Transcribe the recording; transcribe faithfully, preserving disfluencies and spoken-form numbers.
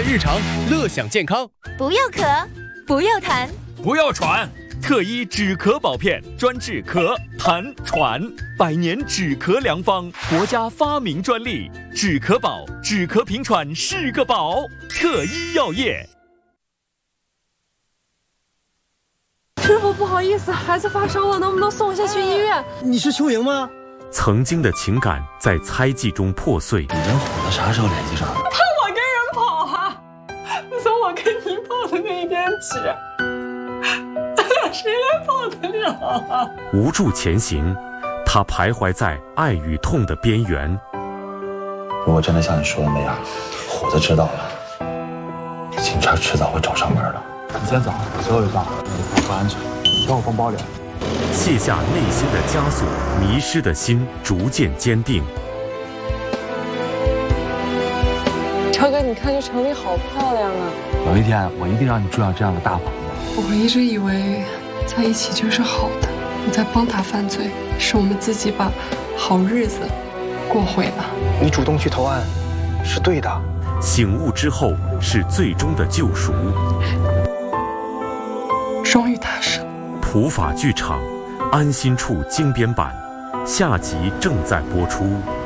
日常，乐享健康。 不要咳，不要痰， 不要喘。特医止咳宝片，专治咳、痰、喘，百年止咳良方，国家发明专利。止咳宝，止咳平喘是个宝。特医药业。 师傅，不好意思，孩子发烧了，能不能送一下去医院？ 你是秋莹吗？ 曾经的情感在猜忌中破碎。 你跟虎子啥时候联系上？ 怕我跟人跑啊！从我跟你跑的那一天起，咱俩谁来跑得了啊？ 无助前行，他徘徊在爱与痛的边缘。 如果真的像你说的那样，虎子知道了，警察迟早会找上门的。 你先走，最后一趟你怕不安全，交我放包里。 卸下内心的枷锁，迷失的心逐渐坚定。 超哥，你看这城里好漂亮啊！ 有一天我一定让你住上这样的大房子。 我一直以为在一起就是好的，我在帮他犯罪，是我们自己把好日子过毁了。 你主动去投案是对的， 醒悟之后是最终的救赎。 终于踏实了。 普法剧场，安心处精编版，下集正在播出。